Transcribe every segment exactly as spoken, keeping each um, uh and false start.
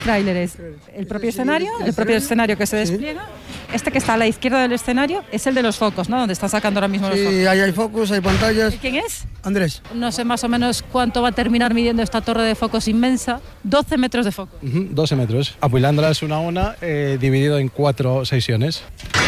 tráileres. El propio escenario, el propio escenario que se despliega. Este que está a la izquierda del escenario es el de los focos, ¿no? Donde está sacando ahora mismo los Sí, focos. ahí hay focos, hay pantallas. ¿Quién es? Andrés. No sé más o menos cuánto va a terminar midiendo esta torre de focos inmensa. doce metros de foco. Uh-huh, doce metros. Apilándolas una a una, eh, dividido en cuatro secciones.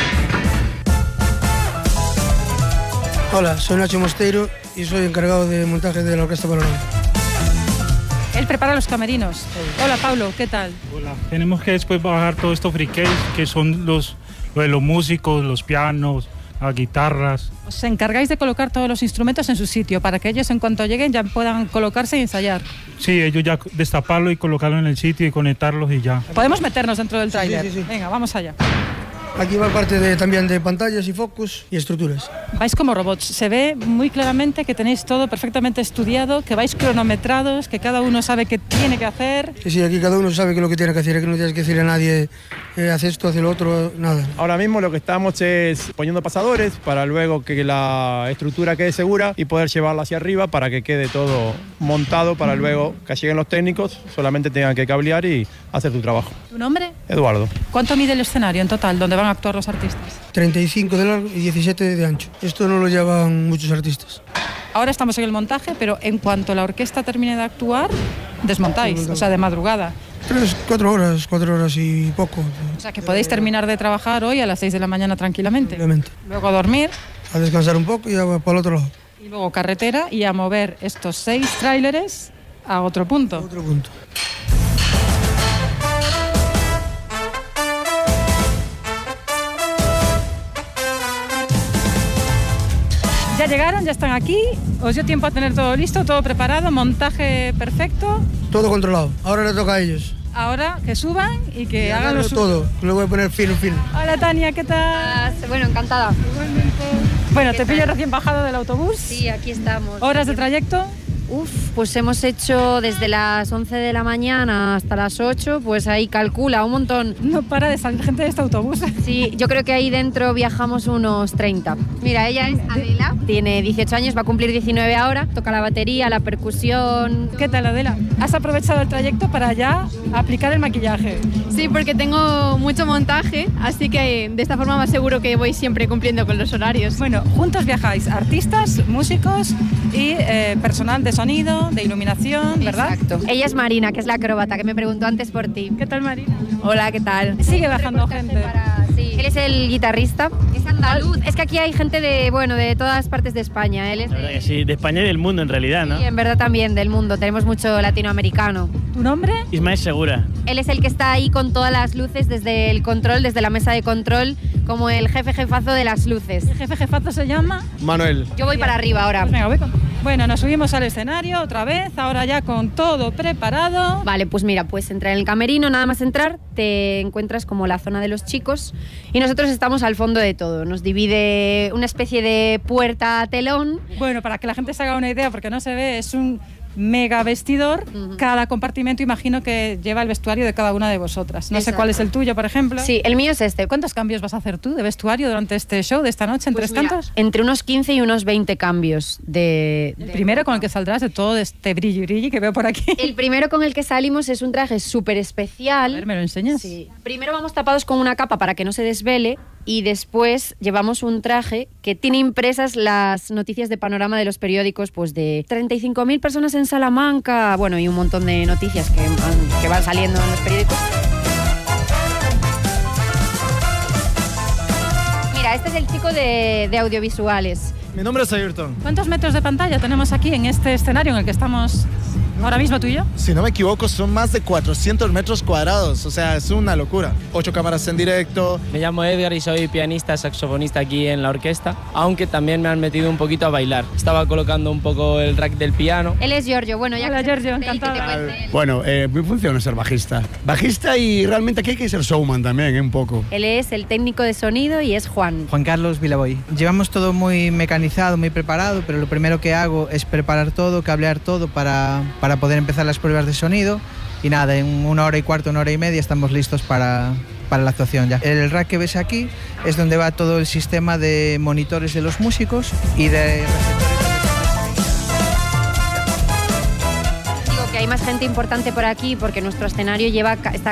Hola, soy Nacho Mosteiro y soy encargado de montaje de la Orquesta Panorámica. Él prepara los camerinos. Hola, Pablo, ¿qué tal? Hola. Tenemos que después bajar todos estos friquets, que son los, lo de los músicos, los pianos, las guitarras. Os encargáis de colocar todos los instrumentos en su sitio para que ellos, en cuanto lleguen, ya puedan colocarse y ensayar. Sí, ellos ya destaparlo y colocarlo en el sitio y conectarlos y ya. Podemos meternos dentro del tráiler. Sí, sí, sí. Venga, vamos allá. Aquí va parte de, también de pantallas y focos y estructuras. Vais como robots. Se ve muy claramente que tenéis todo perfectamente estudiado, que vais cronometrados, que cada uno sabe qué tiene que hacer. Sí, sí, aquí cada uno sabe qué es lo que tiene que hacer, aquí no tienes que decirle a nadie, eh, haz esto, haz lo otro, nada. Ahora mismo lo que estamos es poniendo pasadores para luego que la estructura quede segura y poder llevarla hacia arriba para que quede todo montado para luego que lleguen los técnicos, solamente tengan que cablear y hacer tu trabajo. ¿Tu nombre? Eduardo. ¿Cuánto mide el escenario en total donde van a actuar los artistas? treinta y cinco de largo y diecisiete de ancho. Esto no lo llevan muchos artistas. Ahora estamos en el montaje, pero en cuanto la orquesta termine de actuar, desmontáis, o sea, de madrugada. Tres, cuatro horas, cuatro horas y poco. O sea, que podéis terminar de trabajar hoy a las seis de la mañana tranquilamente. Obviamente. Luego a dormir. A descansar un poco y a, para el otro lado. Y luego carretera y a mover estos seis tráileres a otro punto. A otro punto. Ya llegaron, ya están aquí. Os dio tiempo a tener todo listo, todo preparado, montaje perfecto. Todo controlado. Ahora le toca a ellos. Ahora que suban y que Y hagan lo suyo. todo. Le voy a poner fino, fino. Hola Tania, ¿qué tal? Bueno, encantada. Bueno, te pillo recién bajado del autobús. Sí, aquí estamos. ¿Horas de trayecto? Uf, pues hemos hecho desde las once de la mañana hasta las ocho, pues ahí calcula un montón. No para de salir gente de este autobús. Sí, yo creo que ahí dentro viajamos unos treinta. Mira, ella es Adela, tiene dieciocho años, va a cumplir diecinueve ahora, toca la batería, la percusión. ¿Qué tal, Adela? ¿Has aprovechado el trayecto para ya aplicar el maquillaje? Sí, porque tengo mucho montaje, así que de esta forma más seguro que voy siempre cumpliendo con los horarios. Bueno, juntos viajáis artistas, músicos y eh, personal de sonido, de iluminación, ¿verdad? Exacto. Ella es Marina, que es la acróbata, que me preguntó antes por ti. ¿Qué tal, Marina? Hola, ¿qué tal? Sigue bajando gente. Para... Sí. Él es el guitarrista. Es andaluz. Es que aquí hay gente de, bueno, de todas partes de España. Él es La verdad que sí, de España y del mundo en realidad, ¿no? Y en verdad también del mundo. Tenemos mucho latinoamericano. ¿Tu nombre? Ismael Segura. Él es el que está ahí con todas las luces desde el control, desde la mesa de control, como el jefe jefazo de las luces. ¿El jefe jefazo se llama? Manuel. Yo voy para arriba ahora. Pues venga, voy con... Bueno, nos subimos al escenario otra vez, ahora ya con todo preparado. Vale, pues mira, pues entrar en el camerino, nada más entrar, te encuentras como la zona de los chicos y nosotros estamos al fondo de todo. Nos divide una especie de puerta telón. Bueno, para que la gente se haga una idea, porque no se ve, es un mega vestidor. Uh-huh. Cada compartimento imagino que lleva el vestuario de cada una de vosotras. No Exacto. sé cuál es el tuyo, por ejemplo. Sí, el mío es este. ¿Cuántos cambios vas a hacer tú de vestuario durante este show de esta noche en pues Tres mira, Cantos? Entre unos quince y unos veinte cambios de... El de primero ropa. con el que saldrás de todo este brilli brilli que veo por aquí. El primero con el que salimos es un traje súper especial. A ver, ¿me lo enseñas? Sí. Primero vamos tapados con una capa para que no se desvele y después llevamos un traje que tiene impresas las noticias de panorama de los periódicos, pues de treinta y cinco mil personas en Salamanca, bueno, y un montón de noticias que van, que van saliendo en los periódicos. Mira, este es el chico de, de audiovisuales. Mi nombre es Ayrton. ¿Cuántos metros de pantalla tenemos aquí en este escenario en el que estamos ahora mismo tú y yo? Si no me equivoco, son más de cuatrocientos metros cuadrados, o sea, es una locura. Ocho cámaras en directo. Me llamo Edgar y soy pianista, saxofonista aquí en la orquesta, aunque también me han metido un poquito a bailar. Estaba colocando un poco el rack del piano. Él es Giorgio, bueno, ya... Hola, que Giorgio, te- que te encantada. cuente él. Bueno, eh, mi función es ser bajista. Bajista y realmente aquí hay que ser showman también, ¿eh? Un poco. Él es el técnico de sonido y es Juan. Juan Carlos Vilaboy. Llevamos todo muy mecanizado, muy preparado, pero lo primero que hago es preparar todo, cablear todo para, para poder empezar las pruebas de sonido y nada, en una hora y cuarto, una hora y media estamos listos para, para la actuación ya. El rack que ves aquí es donde va todo el sistema de monitores de los músicos y de receptores. Digo que hay más gente importante por aquí porque nuestro escenario lleva, está